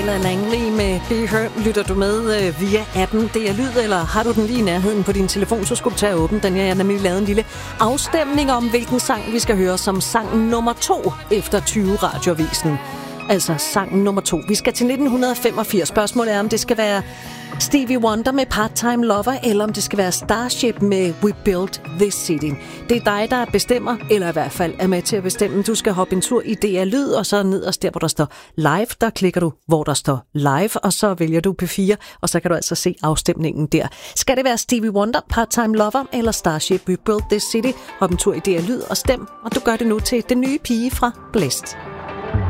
Langley med Be Heard. Lytter du med via appen DR Lyd, eller har du den lige i nærheden på din telefon, så skulle du tage åben den. Jeg har nemlig lavet en lille afstemning om, hvilken sang vi skal høre som sang nummer 2 efter 20 Radioavisen. Altså sang nummer 2. Vi skal til 1985. Spørgsmålet er, om det skal være Stevie Wonder med Part-Time Lover, eller om det skal være Starship med We Built This City. Det er dig, der bestemmer, eller i hvert fald er med til at bestemme. Du skal hoppe en tur i DR Lyd, og så nederst der, hvor der står live, der klikker du, hvor der står live, og så vælger du P4, og så kan du altså se afstemningen der. Skal det være Stevie Wonder, Part-Time Lover, eller Starship, We Built This City? Hop en tur i DR Lyd og stem, og du gør det nu til den nye pige fra Blæst.